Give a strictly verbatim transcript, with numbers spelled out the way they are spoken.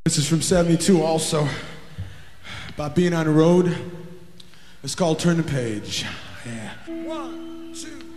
This is from seventy-two also, about being on the road. It's called Turn the Page. Yeah. One, two.